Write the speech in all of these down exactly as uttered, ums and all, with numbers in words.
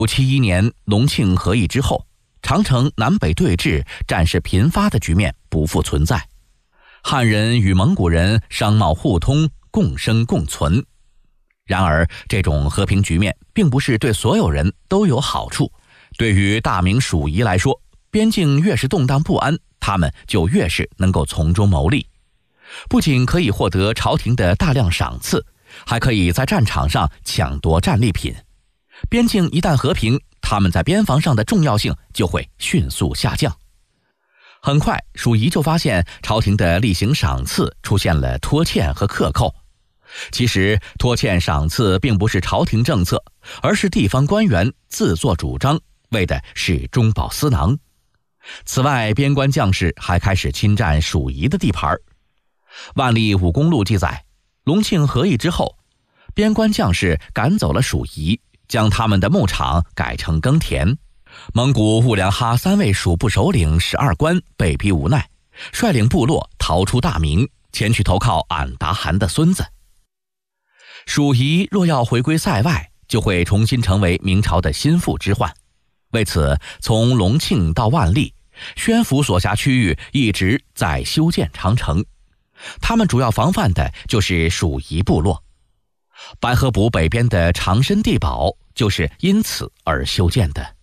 五七一年隆庆和议之后，长城南北对峙、战事频发的局面不复存在，汉人与蒙古人商贸互通，共生共存。然而，这种和平局面并不是对所有人都有好处。对于大明蜀夷来说，边境越是动荡不安，他们就越是能够从中牟利。不仅可以获得朝廷的大量赏赐，还可以在战场上抢夺战利品。边境一旦和平，他们在边防上的重要性就会迅速下降。很快，蜀夷就发现朝廷的例行赏赐出现了拖欠和克扣。其实，拖欠赏赐并不是朝廷政策，而是地方官员自作主张，为的是中饱私囊。此外，边关将士还开始侵占蜀夷的地盘。万历五公录记载，隆庆和议之后，边关将士赶走了蜀夷，将他们的牧场改成耕田。蒙古兀良哈三位属部首领十二官被逼无奈，率领部落逃出大明，前去投靠俺答汗的孙子。蜀夷若要回归塞外，就会重新成为明朝的心腹之患。为此，从隆庆到万历，宣府所辖区域一直在修建长城，他们主要防范的就是蜀夷部落。白河堡北边的长申地堡就是因此而修建的。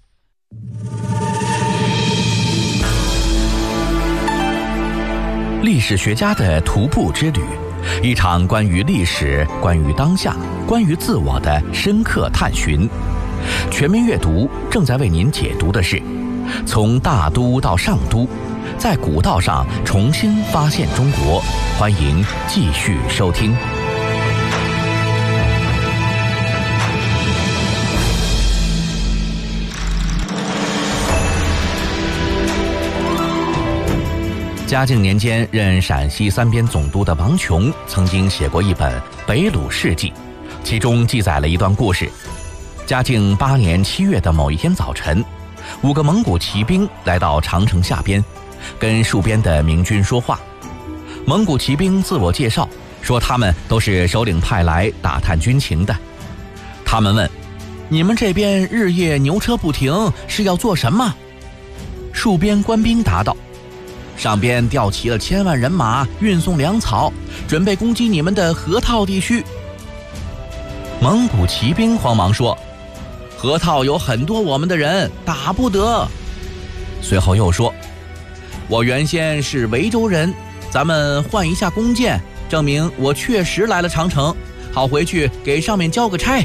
历史学家的徒步之旅，一场关于历史、关于当下、关于自我的深刻探寻。全民阅读正在为您解读的是从大都到上都，在古道上重新发现中国。欢迎继续收听。嘉靖年间任陕西三边总督的王琼曾经写过一本《北虏事记》，其中记载了一段故事。嘉靖八年七月的某一天早晨，五个蒙古骑兵来到长城下边，跟戍边的明军说话。蒙古骑兵自我介绍，说他们都是首领派来打探军情的。他们问：你们这边日夜牛车不停，是要做什么？戍边官兵答道：上边调齐了千万人马，运送粮草，准备攻击你们的河套地区。蒙古骑兵慌忙说：河套有很多我们的人，打不得。随后又说：我原先是维州人，咱们换一下弓箭，证明我确实来了长城，好回去给上面交个差。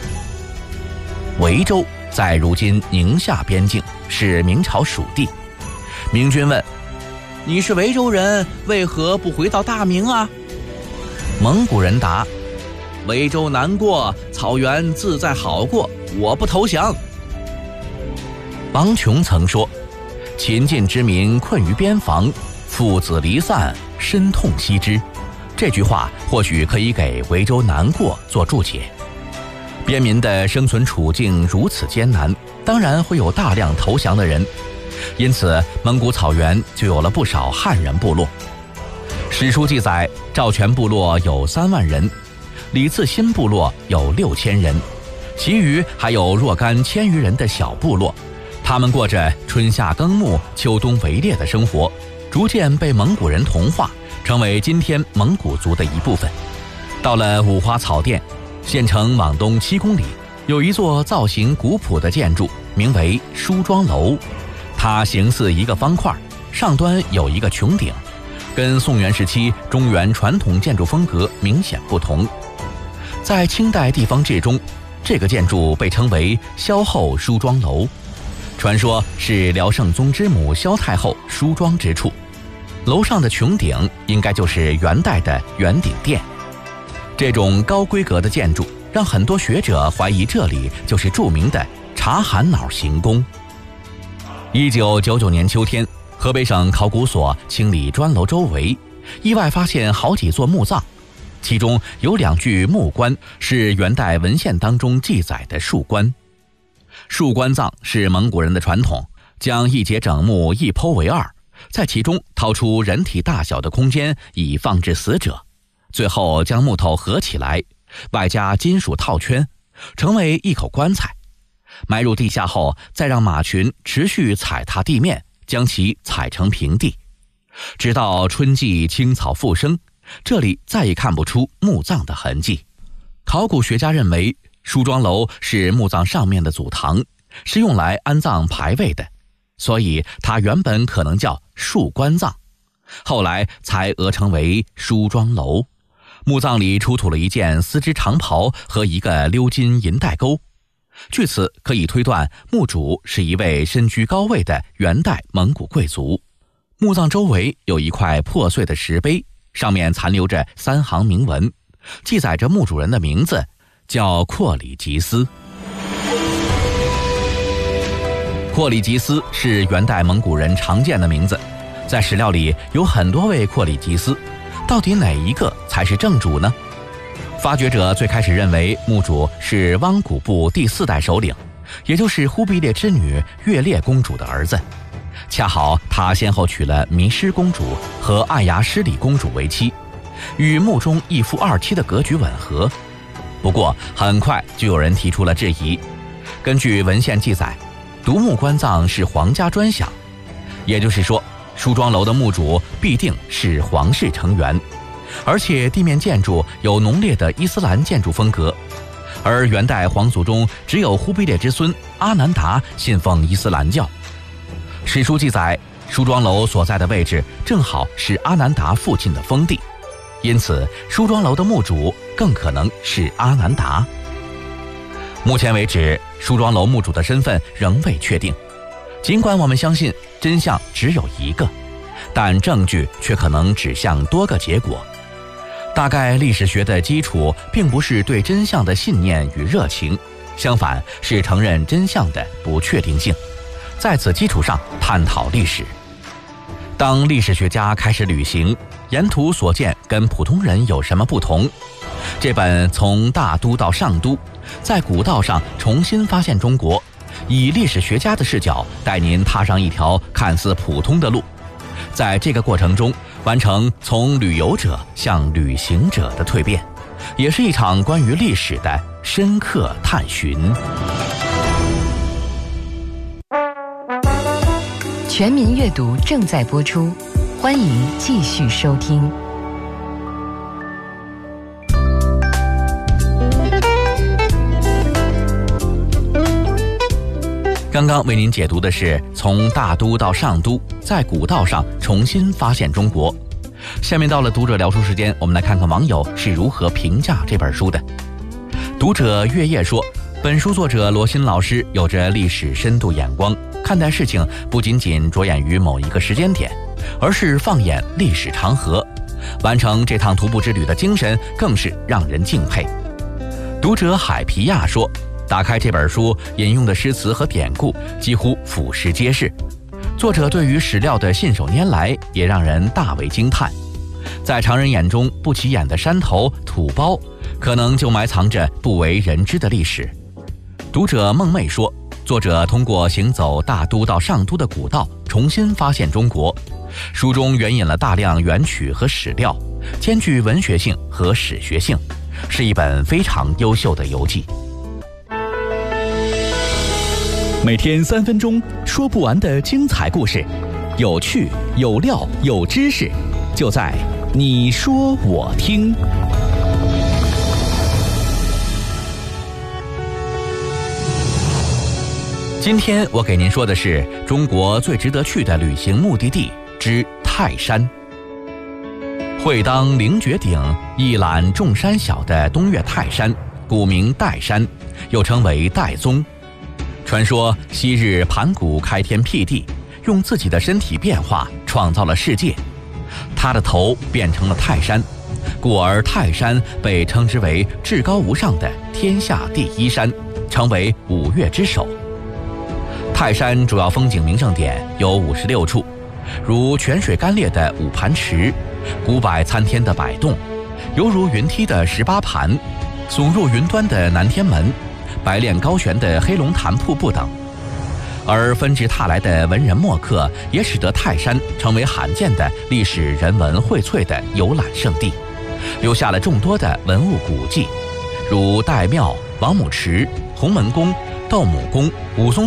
维州在如今宁夏边境，是明朝属地。明军问：你是维州人，为何不回到大明啊？蒙古人答：维州难过，草原自在好过，我不投降。王琼曾说：秦晋之民困于边防，父子离散，身痛惜之。这句话或许可以给维州难过做注解。边民的生存处境如此艰难，当然会有大量投降的人，因此蒙古草原就有了不少汉人部落。史书记载，赵全部落有三万人，李次新部落有六千人，其余还有若干千余人的小部落，他们过着春夏耕牧、秋冬围猎的生活，逐渐被蒙古人同化，成为今天蒙古族的一部分。到了五花草甸，县城往东七公里，有一座造型古朴的建筑，名为梳妆楼。它形似一个方块，上端有一个穹顶，跟宋元时期中原传统建筑风格明显不同。在清代地方志中，这个建筑被称为萧后梳妆楼，传说是辽圣宗之母萧太后梳妆之处。楼上的穹顶应该就是元代的圆顶殿。这种高规格的建筑让很多学者怀疑这里就是著名的察罕脑行宫。一九九九年秋天，河北省考古所清理砖楼周围，意外发现好几座墓葬，其中有两具木棺是元代文献当中记载的树棺。树棺葬是蒙古人的传统，将一节整木一剖为二，在其中掏出人体大小的空间以放置死者，最后将木头合起来，外加金属套圈，成为一口棺材。 埋入地下后，再让马群持续踩踏地面，将其踩成平地，直到春季青草复生，这里再也看不出墓葬的痕迹。考古学家认为，梳妆楼是墓葬上面的祖堂，是用来安葬牌位的，所以它原本可能叫树棺葬，后来才讹称为梳妆楼。墓葬里出土了一件丝织长袍和一个鎏金银带钩，据此可以推断墓主是一位身居高位的元代蒙古贵族。墓葬周围有一块破碎的石碑，上面残留着三行铭文，记载着墓主人的名字，叫阔里吉斯。阔里吉斯是元代蒙古人常见的名字，在史料里有很多位阔里吉斯，到底哪一个才是正主呢？发掘者最开始认为墓主是汪古部第四代首领，也就是忽必烈之女月烈公主的儿子，恰好他先后娶了弥失公主和爱牙失里公主为妻，与墓中一夫二妻的格局吻合。不过很快就有人提出了质疑。根据文献记载，独墓棺葬是皇家专享，也就是说梳妆楼的墓主必定是皇室成员，而且地面建筑有浓烈的伊斯兰建筑风格，而元代皇族中只有忽必烈之孙阿难达信奉伊斯兰教。史书记载，梳妆楼所在的位置正好是阿难达父亲的封地，因此梳妆楼的墓主更可能是阿难达。目前为止，梳妆楼墓主的身份仍未确定，尽管我们相信真相只有一个，但证据却可能指向多个结果。大概历史学的基础并不是对真相的信念与热情，相反是承认真相的不确定性，在此基础上探讨历史。当历史学家开始旅行，沿途所见跟普通人有什么不同？这本从大都到上都，在古道上重新发现中国，以历史学家的视角带您踏上一条看似普通的路，在这个过程中完成从旅游者向旅行者的蜕变，也是一场关于历史的深刻探寻。 全民阅读正在播出，欢迎继续收听。 刚刚为您解读的是从大都到上都，在古道上重新发现中国。下面到了读者聊书时间，我们来看看网友是如何评价这本书的。读者月夜说，本书作者罗新老师有着历史深度眼光，看待事情不仅仅着眼于某一个时间点，而是放眼历史长河，完成这趟徒步之旅的精神更是让人敬佩。读者海皮亚说，打开这本书，引用的诗词和典故几乎俯拾皆是，作者对于史料的信手拈来也让人大为惊叹。在常人眼中不起眼的山头土包，可能就埋藏着不为人知的历史。读者梦妹说，作者通过行走大都到上都的古道重新发现中国，书中援引了大量元曲和史料，兼具文学性和史学性，是一本非常优秀的游记。 每天三分钟，说不完的精彩故事，有趣有料有知识，就在你说我听。 今天我给您说的是中国最值得去的旅行目的地之泰山。会当凌绝顶，一览众山小的东岳泰山，古名岱山，又称为岱宗。传说昔日盘古开天辟地，用自己的身体变化创造了世界，他的头变成了泰山，故而泰山被称之为至高无上的天下第一山，成为五岳之首。泰山主要风景名胜点有五十六处，如泉水干裂的五盘池，古柏参天的百洞，犹如云梯的十八盘，耸入云端的南天门，白练高悬的黑龙潭瀑布等。而纷至沓来的文人墨客也使得泰山成为罕见的历史人文荟萃的游览胜地，留下了众多的文物古迹，如岱庙、王母池、洪门宫、 斗母宫、武松